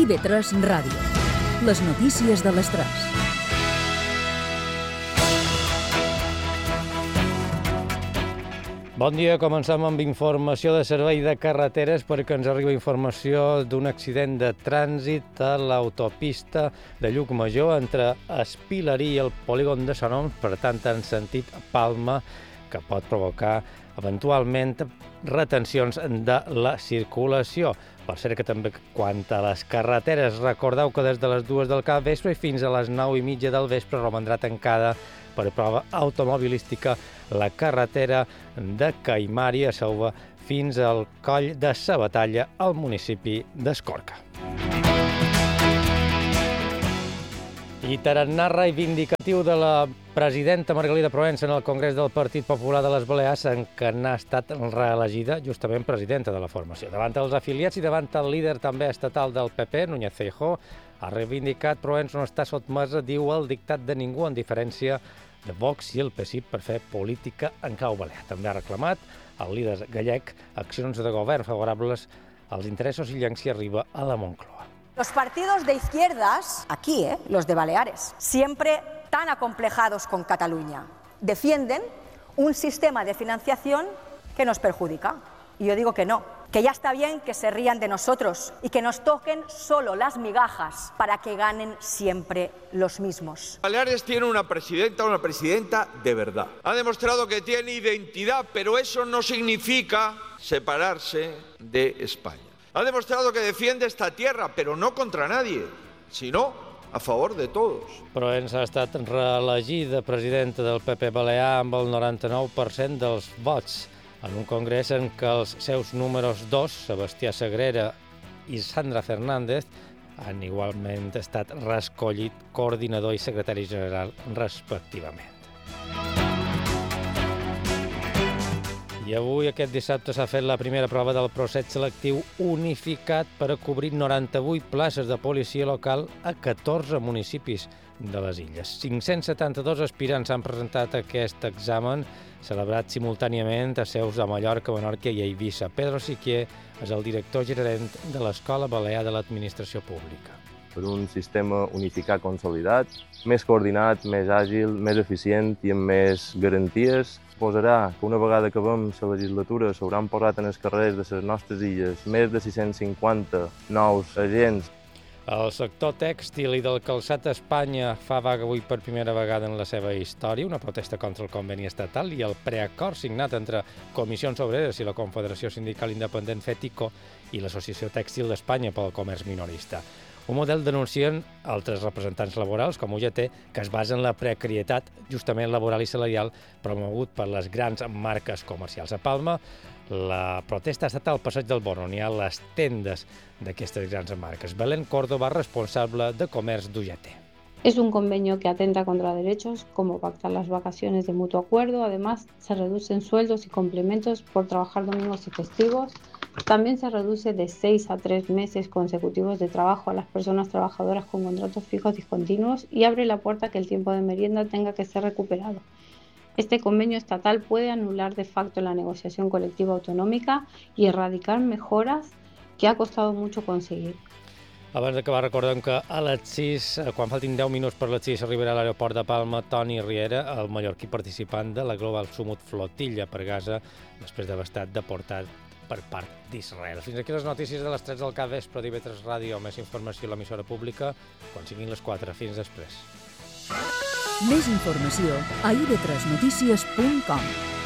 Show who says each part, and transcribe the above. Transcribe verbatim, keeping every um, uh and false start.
Speaker 1: I V tres Ràdio. Les notícies de les tres.
Speaker 2: Bon dia, comencem amb informació de servei de carreteres perquè ens arriba informació d'un accident de trànsit a l'autopista de Llucmajor entre Espilerí i el polígon de Sant Oms, per tant en sentit Palma, que pot provocar eventualment retencions de la circulació. Per cert que també quant a les carreteres, recordeu que des de les dues del capvespre fins a les nou i mitja del vespre romandrà tancada per prova automobilística la carretera de Caimari a Selva fins al coll de Sabatalla al municipi d'Escorca. I tarannà reivindicatiu de la presidenta Margalida Proença en el Congrés del Partit Popular de les Balears, en què n'ha estat reelegida justament presidenta de la formació. Davant els afiliats i davant el líder també estatal del P P, Núñez Feijóo, ha reivindicat Proença no està sotmesa, diu, al dictat de ningú, en diferència de Vox i el P S I per fer política en clau balear. També ha reclamat el líder gallec accions de govern favorables als interessos illencs i arriba a la Moncloa.
Speaker 3: Los partidos de izquierdas, aquí, ¿eh? los de Baleares, siempre tan acomplejados con Cataluña, defienden un sistema de financiación que nos perjudica. Y yo digo que no, que ya está bien que se rían de nosotros y que nos toquen solo las migajas para que ganen siempre los mismos.
Speaker 4: Baleares tiene una presidenta, una presidenta de verdad. Ha demostrado que tiene identidad, pero eso no significa separarse de España. Ha demostrado que defiende esta tierra, pero no contra nadie, sino a favor de todos.
Speaker 2: Proença ha estat reelegida presidenta del P P balear amb el noranta-nou per cent dels vots, en un congrés en què els seus números dos, Sebastià Sagrera i Sandra Fernández, han igualment estat reescollit coordinador i secretari general respectivament. I avui, aquest dissabte, s'ha fet la primera prova del procés selectiu unificat per a cobrir noranta-vuit places de policia local a catorze municipis de les illes. cinc-cents setanta-dos aspirants han presentat aquest examen, celebrat simultàniament a seus de Mallorca, Menorca i Eivissa. Pedro Siquier és el director gerent de l'Escola Balear de l'Administració Pública.
Speaker 5: Per un sistema unificat consolidat, més coordinat, més àgil, més eficient i amb més garanties, posarà que una vegada acabem la legislatura s'hauran posat en els carrers de les nostres illes més de sis-cents cinquanta nous agents.
Speaker 2: El sector tèxtil i del calçat a Espanya fa vaga avui per primera vegada en la seva història, una protesta contra el conveni estatal i el preacord signat entre Comissions Obreres i la Confederació Sindical Independent FETICO i l'Associació Tèxtil d'Espanya pel comerç minorista. Un model denuncien altres representants laborals, com U G T, que es basa en la precarietat, justament laboral i salarial, promogut per les grans marques comercials. A Palma, la protesta ha estat al Passeig del Born, on hi ha les tendes d'aquestes grans marques. Belén Córdoba, responsable de comerç d'U G T.
Speaker 6: Es un convenio que atenta contra derechos, como pactar las vacaciones de mutuo acuerdo. Además, se reducen sueldos y complementos por trabajar domingos y festivos. También se reduce de seis a tres meses consecutivos de trabajo a las personas trabajadoras con contratos fijos discontinuos y abre la puerta a que el tiempo de merienda tenga que ser recuperado. Este convenio estatal puede anular de facto la negociación colectiva autonómica y erradicar mejoras que ha costado mucho conseguir.
Speaker 2: Abans d'acabar, recordem que a les sis, quan faltin deu minuts per les sis, arribarà a l'aeroport de Palma Toni Riera, el mallorquí participant de la Global Summit Flotilla per Gaza, després d'haver estat deportat per part d'Israel. Fins aquí les notícies de les tres del capvespre d'I V tres Ràdio. Més informació a l'emissora pública quan siguin les quatre. Fins després.
Speaker 1: Més informació a i ve tres notícies punt com.